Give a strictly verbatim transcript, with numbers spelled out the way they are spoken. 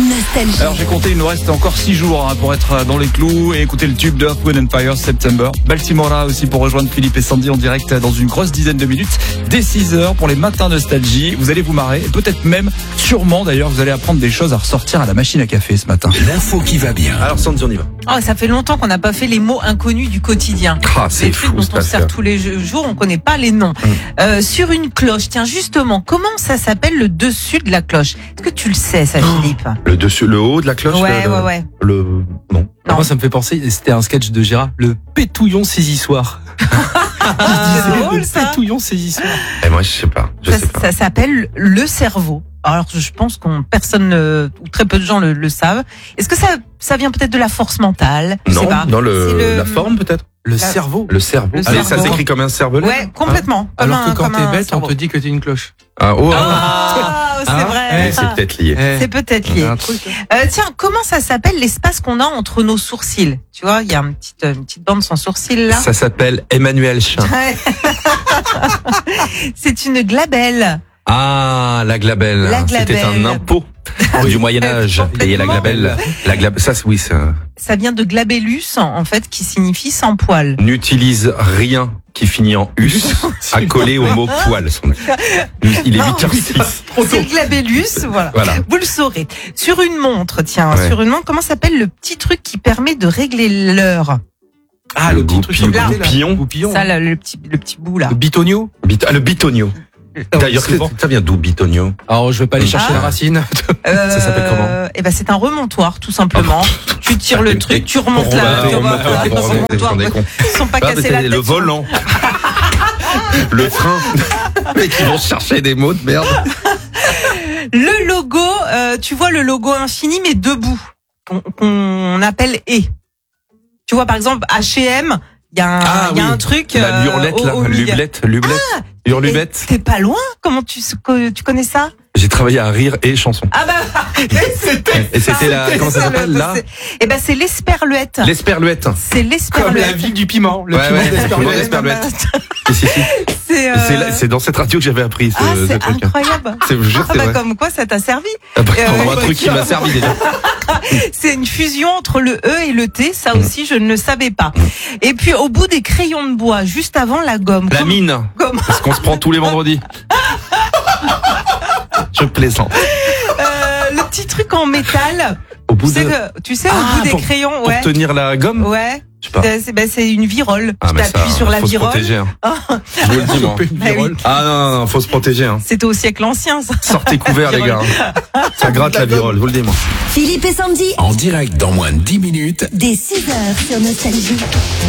Nostalgie. Alors j'ai compté, il nous reste encore six jours hein, pour être dans les clous et écouter le tube de Earth, Wind and Fire, September. Baltimora aussi pour rejoindre Philippe et Sandy en direct dans une grosse dizaine de minutes. Dès six heures pour les matins Nostalgie. Vous allez vous marrer et peut-être même, sûrement d'ailleurs, vous allez apprendre des choses à ressortir à la machine à café ce matin. L'info qui va bien. Alors Sandy, on y va. Oh, ça fait longtemps qu'on n'a pas fait les mots inconnus du quotidien. Ah, c'est les trucs fou, dont ce on sert passage. tous les jours, on connaît pas les noms. Mmh. Euh, sur une cloche, tiens justement, comment ça s'appelle le dessus de la cloche? Est-ce que tu le sais, ça, Philippe? Le dessus, le haut de la cloche. Ouais, le, ouais, ouais. Le non. Non. Moi, ça me fait penser, c'était un sketch de Gérard, le pétouillon saisissoir. C'est drôle, le ça. pétouillon saisissoir. Et moi, je sais pas. Je Ça, sais pas. ça s'appelle le cerveau. Alors, je pense qu'on personne euh, ou très peu de gens le, le savent. Est-ce que ça, ça vient peut-être de la force mentale? Je Non, sais pas. dans le, C'est le- la forme peut-être. Le La- cerveau. Le cerveau. Le Allez, ça cerveau. s'écrit comme un cervelet. Ouais, complètement. Comme Alors un- que quand comme t'es un bête, on cerveau. te dit que t'es une cloche. Ah, oh, Ah, c'est Hein vrai. eh, c'est peut-être lié. Eh, C'est peut-être il y lié. a un truc. hein. Euh, tiens, comment ça s'appelle l'espace qu'on a entre nos sourcils? Tu vois, il y a une petite, une petite bande sans sourcils là. Ça s'appelle Emmanuel Chin. Ouais. C'est une glabelle. Ah, la glabelle. La glabelle. C'était un impôt du Moyen Âge. Payez la glabelle. La glabelle. Ça, c'est- oui, ça Ça vient de glabellus, en fait, qui signifie sans poil. n'utilise rien qui finit en us à coller au mot poil. Son- Il est Non, huit heures six. C'est le glabellus, voilà. Voilà. Vous le saurez. Sur une montre, tiens, Ouais. sur une montre, comment s'appelle le petit truc qui permet de régler l'heure? Ah, le, petit truc sur le goupillon. côté, là. Goupillon. Goupillon. Ça, là, le petit, le petit bout là. Le bitonio. Bit- ah, le bitonio. D'ailleurs, souvent. ça vient d'où bitonio? Alors, je vais pas aller chercher Ah. la racine. Euh, s'appelle comment Eh ben, c'est un remontoir, tout simplement. Tu tires le truc, tu remontes Pour là. remonter, tu remonter, remontes là, pour dans le remonter, remontoir. on est con. Ils sont pas Ah, mais cassés c'est la tête. le volant. Le frein. Mais qui vont chercher des mots de merde. Le logo, euh, tu vois le logo infini, mais debout, qu'on qu'on appelle E. Tu vois, par exemple, H et M, il y a un, Ah, il y a oui. un truc. La euh, lurlette, au- là. au milieu. Lublette, lublette. Et Hurlubette. T'es pas loin? Comment tu, tu connais ça? J'ai travaillé à Rire et Chanson. Ah bah, c'était Et c'était la, comment ça s'appelle, là? Eh ben, c'est l'esperluette. L'esperluette. C'est Comme la l'esperluette. ville du piment. Le Ouais, piment ouais, d'Esperluette. l'esperluette. Si, si, si. C'est, euh, C'est là- C'est dans cette radio que j'avais appris ce, ah, ce c'est truc. incroyable. C'est, je jure, Ah c'est bah, vrai. comme quoi, ça t'a servi. Ah bah, Euh, un truc qui m'a servi déjà. C'est une fusion entre le E et le T. Ça aussi, je ne le savais pas. Mm. Et puis, au bout des crayons de bois, juste avant la gomme. La Comme- mine. comme- Parce qu'on se prend tous les vendredis. Je plaisante. Euh, le petit truc en métal. Au bout Tu sais, de, que- tu sais au Ah, bout des pour- crayons, pour ouais. tenir la gomme. Ouais. Je sais pas. C'est, c'est- ben, c'est une virole. Ah, tu mais t'appuies ça, sur la faut se virole. protéger, hein. Ah, Je vous le dis, moi. Choper une Bah oui. virole. Ah non, non, non, faut se protéger, hein. C'était au siècle ancien, ça. Sortez couverts, les gars. hein. Ça gratte la virole, je vous le dis, moi. Philippe et Sandy, En direct dans moins de dix minutes. dès six heures sur Nostalgie.